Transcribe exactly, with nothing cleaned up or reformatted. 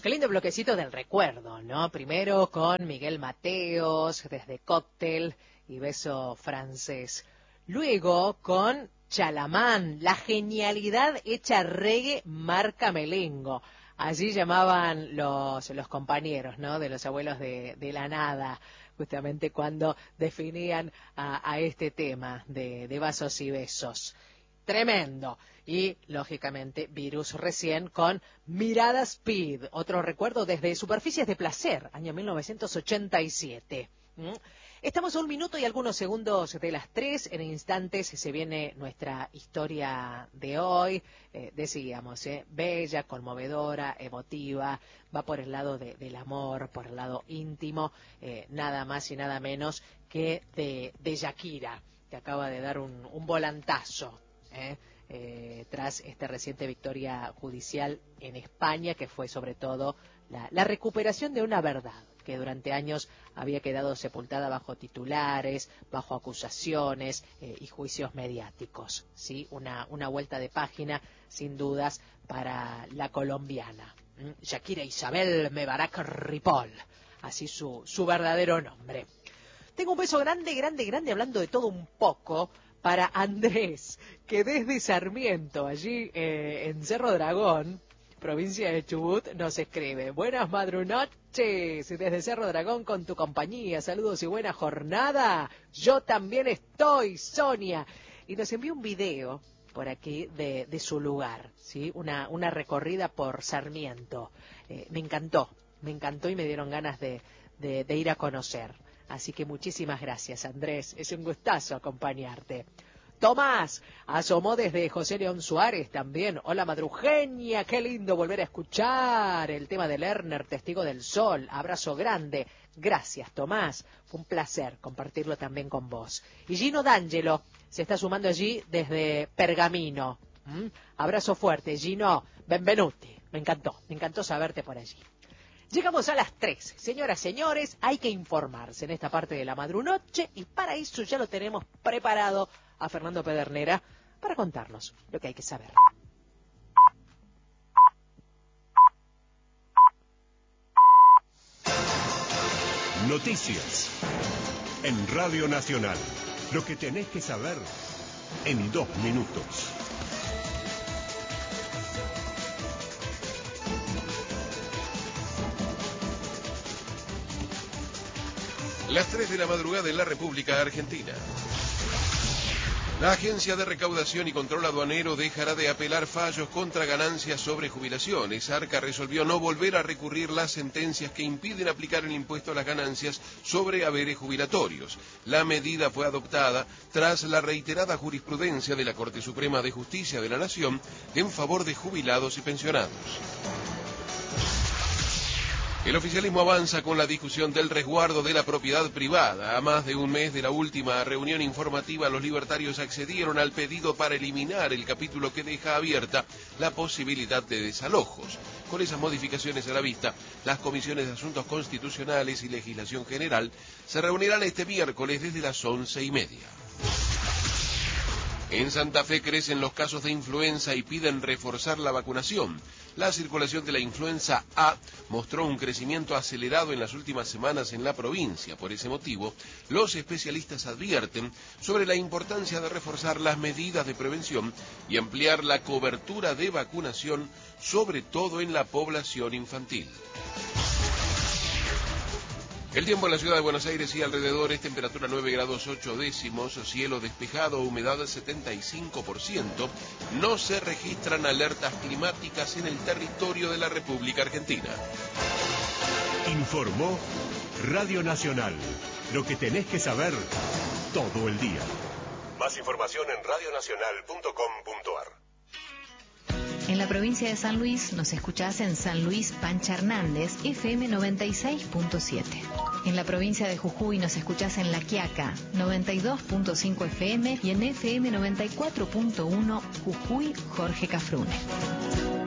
Qué lindo bloquecito del recuerdo, ¿no? Primero con Miguel Mateos, desde Cóctel y Beso Francés. Luego con Chalamán, la genialidad hecha reggae marca Melengo. Allí llamaban los, los compañeros, ¿no? De los abuelos de, de la nada, justamente cuando definían a, a este tema de, de vasos y besos. Tremendo. Y, lógicamente, Virus recién con Mirada Speed, otro recuerdo desde Superficies de Placer, año mil novecientos ochenta y siete. ¿Mm? Estamos a un minuto y algunos segundos de las tres. En instantes se viene nuestra historia de hoy. Eh, decíamos, eh, bella, conmovedora, emotiva. Va por el lado de, del amor, por el lado íntimo. Eh, nada más y nada menos que de, de Shakira, que acaba de dar un, un volantazo. ¿eh? Eh, tras esta reciente victoria judicial en España, que fue sobre todo la, la recuperación de una verdad que durante años había quedado sepultada bajo titulares, bajo acusaciones eh, y juicios mediáticos. ¿Sí? Una, una vuelta de página, sin dudas, para la colombiana. ¿Mm? Shakira Isabel Mebarak Ripoll, así su, su verdadero nombre. Tengo un beso grande, grande, grande, hablando de todo un poco, para Andrés, que desde Sarmiento, allí eh, en Cerro Dragón, provincia de Chubut, nos escribe: buenas madrunoches, desde Cerro Dragón con tu compañía, saludos y buena jornada. Yo también estoy, Sonia. Y nos envió un video por aquí de, de su lugar, ¿sí? Una, una recorrida por Sarmiento. Eh, me encantó, me encantó y me dieron ganas de, de, de ir a conocer. Así que muchísimas gracias, Andrés. Es un gustazo acompañarte. Tomás asomó desde José León Suárez también. Hola, madrujeña. Qué lindo volver a escuchar el tema de Lerner, Testigo del Sol. Abrazo grande. Gracias, Tomás. Fue un placer compartirlo también con vos. Y Gino D'Angelo se está sumando allí desde Pergamino. ¿Mm? Abrazo fuerte, Gino. Benvenuti. Me encantó. Me encantó saberte por allí. Llegamos a las tres. Señoras, señores, hay que informarse en esta parte de la madrunoche y para eso ya lo tenemos preparado a Fernando Pedernera para contarnos lo que hay que saber. Noticias en Radio Nacional. Lo que tenés que saber en dos minutos. Las tres de la madrugada en la República Argentina. La Agencia de Recaudación y Control Aduanero dejará de apelar fallos contra ganancias sobre jubilaciones. Arca resolvió no volver a recurrir las sentencias que impiden aplicar el impuesto a las ganancias sobre haberes jubilatorios. La medida fue adoptada tras la reiterada jurisprudencia de la Corte Suprema de Justicia de la Nación en favor de jubilados y pensionados. El oficialismo avanza con la discusión del resguardo de la propiedad privada. A más de un mes de la última reunión informativa, los libertarios accedieron al pedido para eliminar el capítulo que deja abierta la posibilidad de desalojos. Con esas modificaciones a la vista, las comisiones de Asuntos Constitucionales y Legislación General se reunirán este miércoles desde las once y media. En Santa Fe crecen los casos de influenza y piden reforzar la vacunación. La circulación de la influenza A mostró un crecimiento acelerado en las últimas semanas en la provincia. Por ese motivo, los especialistas advierten sobre la importancia de reforzar las medidas de prevención y ampliar la cobertura de vacunación, sobre todo en la población infantil. El tiempo en la ciudad de Buenos Aires y alrededores: temperatura nueve grados ocho décimos, cielo despejado, humedad setenta y cinco por ciento. No se registran alertas climáticas en el territorio de la República Argentina. Informó Radio Nacional. Lo que tenés que saber todo el día. Más información en radio nacional punto com punto a r. En la provincia de San Luis nos escuchás en San Luis Pancha Hernández, F M noventa y seis punto siete. En la provincia de Jujuy nos escuchás en La Quiaca, noventa y dos punto cinco F M y en F M noventa y cuatro punto uno Jujuy Jorge Cafrune.